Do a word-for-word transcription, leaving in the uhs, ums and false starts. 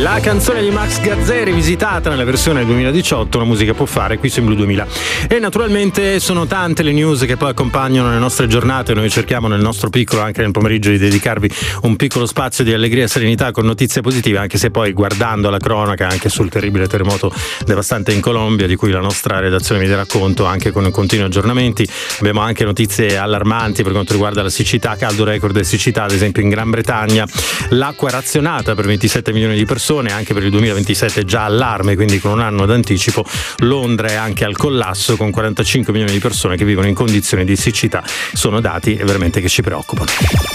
La canzone di Max Gazzè rivisitata nella versione duemiladiciotto, La musica può fare, qui su Blu duemila. E naturalmente sono tante le news che poi accompagnano le nostre giornate. Noi cerchiamo nel nostro piccolo, anche nel pomeriggio, di dedicarvi un piccolo spazio di allegria e serenità con notizie positive, anche se poi guardando la cronaca anche sul terribile terremoto devastante in Colombia, di cui la nostra redazione vi darà conto anche con continui aggiornamenti. Abbiamo anche notizie allarmanti per quanto riguarda la siccità, caldo record e siccità ad esempio in Gran Bretagna, l'acqua razionata per ventisette milioni di persone, anche per il duemilaventisette già allarme, quindi con un anno d'anticipo. Londra è anche al collasso con quarantacinque milioni di persone che vivono in condizioni di siccità. Sono dati veramente che ci preoccupano.